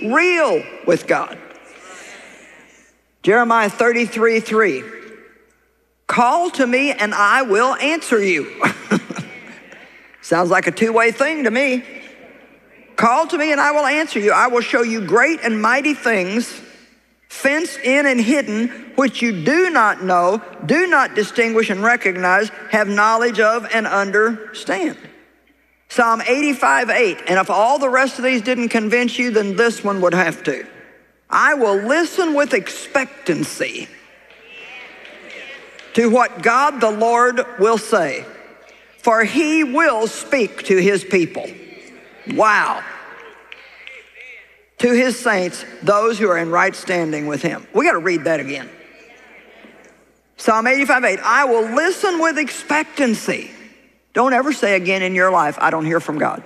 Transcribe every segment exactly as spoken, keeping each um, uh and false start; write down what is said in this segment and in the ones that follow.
real with God. Jeremiah thirty-three three. Call to me and I will answer you. Sounds like a two-way thing to me. Call to me and I will answer you. I will show you great and mighty things, fenced in and hidden, which you do not know, do not distinguish and recognize, have knowledge of and understand. Psalm eighty-five eight. And if all the rest of these didn't convince you, then this one would have to. I will listen with expectancy to what God the Lord will say, for he will speak to his people. Wow. To his saints, those who are in right standing with him. We got to read that again. Psalm eighty-five eight. I will listen with expectancy. Don't ever say again in your life, I don't hear from God.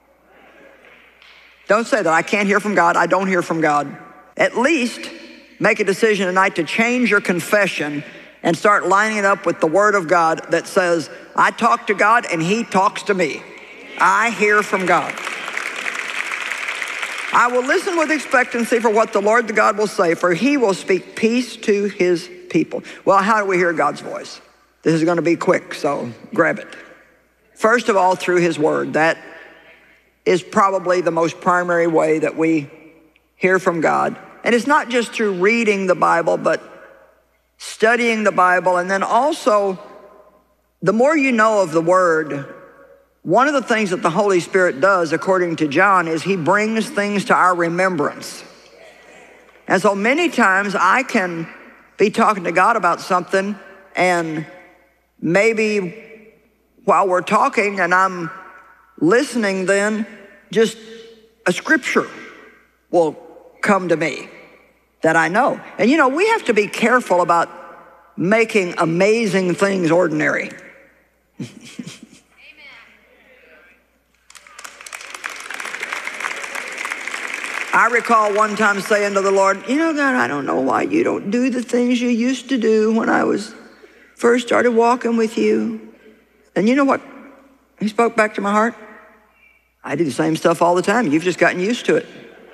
Don't say that. I can't hear from God. I don't hear from God. At least make a decision tonight to change your confession and start lining it up with the word of God that says, I talk to God and he talks to me. I hear from God. I will listen with expectancy for what the Lord the God will say, for he will speak peace to his people. Well, how do we hear God's voice? This is going to be quick, so grab it. First of all, through his word. That is probably the most primary way that we hear from God. And it's not just through reading the Bible, but studying the Bible. And then also, the more you know of the word, one of the things that the Holy Spirit does, according to John, is he brings things to our remembrance. And so many times I can be talking to God about something, and maybe while we're talking and I'm listening, then just a scripture will come to me that I know. And you know, we have to be careful about making amazing things ordinary. I recall one time saying to the Lord, you know, God, I don't know why you don't do the things you used to do when I was first started walking with you. And you know what? He spoke back to my heart. I do the same stuff all the time. You've just gotten used to it.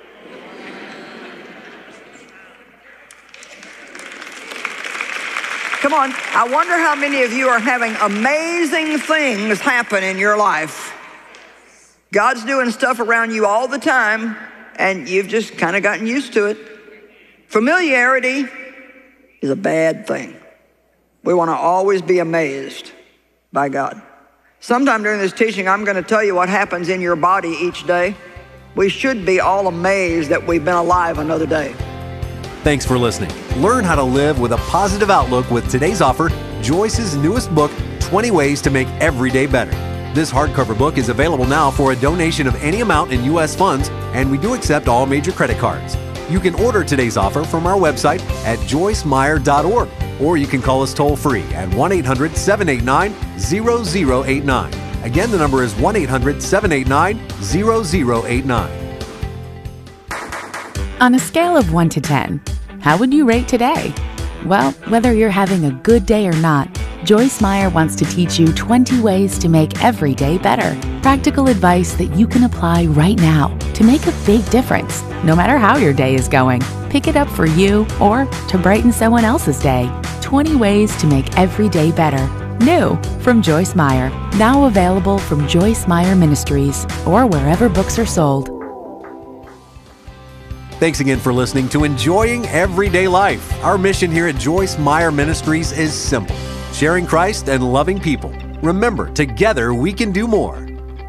Come on. I wonder how many of you are having amazing things happen in your life. God's doing stuff around you all the time, and you've just kind of gotten used to it. Familiarity is a bad thing. We want to always be amazed by God. Sometime during this teaching, I'm going to tell you what happens in your body each day. We should be all amazed that we've been alive another day. Thanks for listening. Learn how to live with a positive outlook with today's offer, Joyce's newest book, twenty Ways to Make Every Day Better. This hardcover book is available now for a donation of any amount in U S funds, and we do accept all major credit cards. You can order today's offer from our website at joyce meyer dot org, or you can call us toll-free at one eight hundred, seven eight nine, zero zero eight nine. Again, the number is one eight hundred, seven eight nine, zero zero eight nine. On a scale of one to ten, how would you rate today? Well, whether you're having a good day or not, Joyce Meyer wants to teach you twenty ways to make every day better. Practical advice that you can apply right now to make a big difference, no matter how your day is going. Pick it up for you or to brighten someone else's day. twenty ways to make every day better. New from Joyce Meyer. Now available from Joyce Meyer Ministries or wherever books are sold. Thanks again for listening to Enjoying Everyday Life. Our mission here at Joyce Meyer Ministries is simple: sharing Christ and loving people. Remember, together we can do more.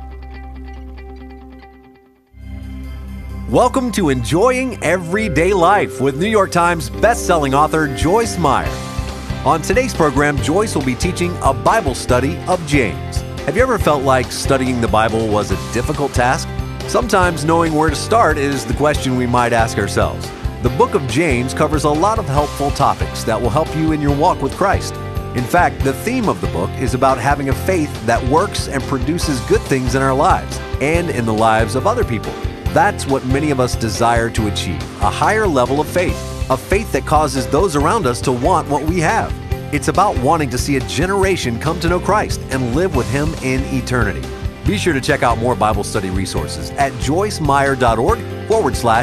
Welcome to Enjoying Everyday Life with New York Times best-selling author Joyce Meyer. On today's program, Joyce will be teaching a Bible study of James. Have you ever felt like studying the Bible was a difficult task? Sometimes knowing where to start is the question we might ask ourselves. The book of James covers a lot of helpful topics that will help you in your walk with Christ. In fact, the theme of the book is about having a faith that works and produces good things in our lives and in the lives of other people. That's what many of us desire to achieve, a higher level of faith, a faith that causes those around us to want what we have. It's about wanting to see a generation come to know Christ and live with Him in eternity. Be sure to check out more Bible study resources at joyce meyer dot org forward slash